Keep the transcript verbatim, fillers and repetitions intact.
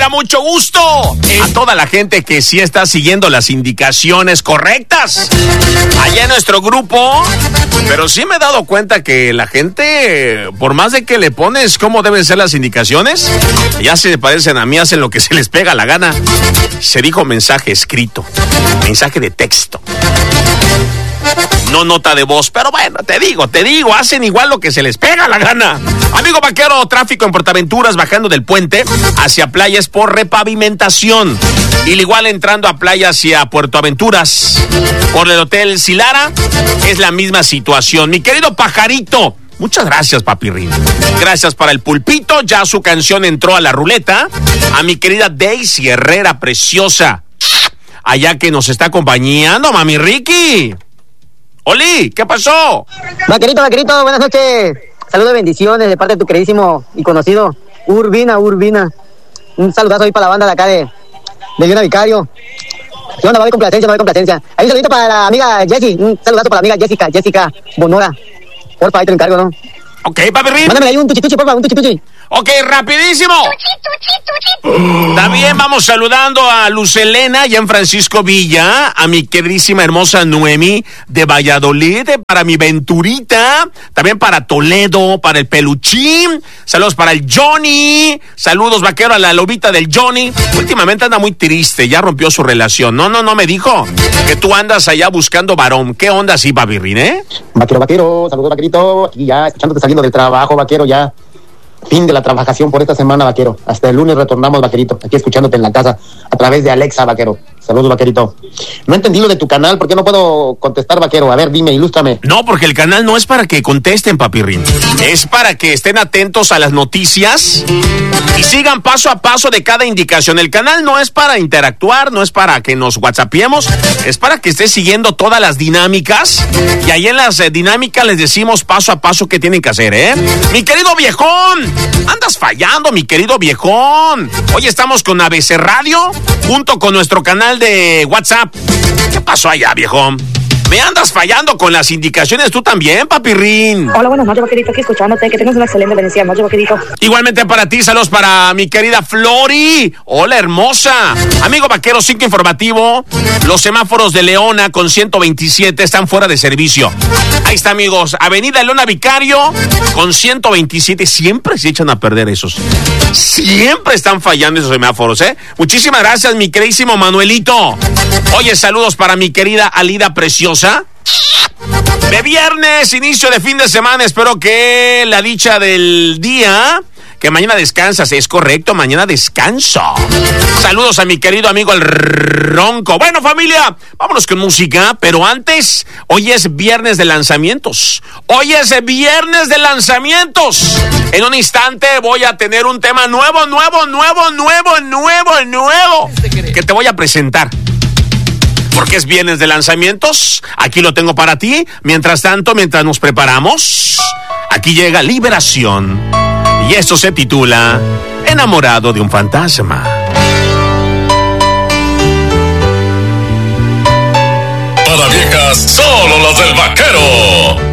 da mucho gusto a toda la gente que sí está siguiendo las indicaciones correctas allá en nuestro grupo. Pero sí me he dado cuenta que la gente, por más de que le pones cómo deben ser las indicaciones, ya se parecen a mí, hacen lo que se les pega la gana. Se dijo mensaje escrito, mensaje de texto, no nota de voz, pero bueno, te digo, te digo, hacen igual lo que se les pega la gana. Amigo vaquero, tráfico en Portaventuras bajando del puente hacia playas por repavimentación. Y igual entrando a playa hacia Puerto Aventuras por el Hotel Silara, es la misma situación. Mi querido pajarito, muchas gracias, papirrín. Gracias para el pulpito, ya su canción entró a la ruleta. A mi querida Daisy Herrera, preciosa, allá que nos está acompañando, mami Ricky. Oli, ¿qué pasó? Vaquerito, vaquerito, buenas noches. Saludos y bendiciones de parte de tu queridísimo y conocido Urbina, Urbina. Un saludazo ahí para la banda de acá de, de Leona Vicario. ¿Qué onda? Va a haber complacencia, va a haber complacencia. Ahí un saludito para la amiga Jessie, un saludazo para la amiga Jessica, Jessica Bonora. Porfa, ahí te lo encargo, ¿no? Ok, papi. Mándame ahí un tuchituchi, porfa, un tuchituchi. Ok, rapidísimo. También vamos saludando a Luz Elena y en Francisco Villa, a mi queridísima hermosa Noemi de Valladolid, para mi Venturita, también para Toledo, para el Peluchín, saludos para el Johnny, saludos vaquero a la lobita del Johnny. Últimamente anda muy triste, ya rompió su relación. No, no, no me dijo que tú andas allá buscando varón. ¿Qué onda así, papirrín, eh? Vaquero, vaquero, saludos vaquerito, aquí ya escuchándote saliendo del trabajo, vaquero, ya. Fin de la trabajación por esta semana, vaquero. Hasta el lunes retornamos, vaquerito. Aquí escuchándote en la casa a través de Alexa, vaquero. Saludos, vaquerito. No entendí lo de tu canal, ¿por qué no puedo contestar, vaquero? A ver, dime, ilústrame. No, porque el canal no es para que contesten, papirrín. Es para que estén atentos a las noticias y sigan paso a paso de cada indicación. El canal no es para interactuar, no es para que nos whatsappiemos, es para que estés siguiendo todas las dinámicas y ahí en las eh, dinámicas les decimos paso a paso qué tienen que hacer, ¿eh? Mi querido viejón, andas fallando, mi querido viejón. Hoy estamos con A B C Radio junto con nuestro canal de WhatsApp. ¿Qué pasó allá, viejón? ¿Me andas fallando con las indicaciones tú también, papirrín? Hola, buenas noches, vaquerito, aquí escuchándote. Que tengas una excelente bendecida noche, vaquerito. Igualmente para ti, saludos para mi querida Flori. Hola, hermosa. Amigo vaquero, cinco informativo. Los semáforos de Leona con ciento veintisiete están fuera de servicio. Ahí está, amigos. Avenida Leona Vicario con ciento veintisiete. Siempre se echan a perder esos. Siempre están fallando esos semáforos, ¿eh? Muchísimas gracias, mi queridísimo Manuelito. Oye, saludos para mi querida Alida Preciosa. De viernes, inicio de fin de semana, espero que la dicha del día, que mañana descansas, es correcto, mañana descanso. Saludos a mi querido amigo el Ronco. Bueno, familia, vámonos con música, pero antes, hoy es viernes de lanzamientos. Hoy es viernes de lanzamientos. En un instante voy a tener un tema nuevo, nuevo, nuevo, nuevo, nuevo, nuevo, que te voy a presentar. Porque es viernes de lanzamientos, aquí lo tengo para ti. Mientras tanto, mientras nos preparamos, aquí llega Liberación. Y esto se titula Enamorado de un fantasma. Para viejas, solo las del vaquero.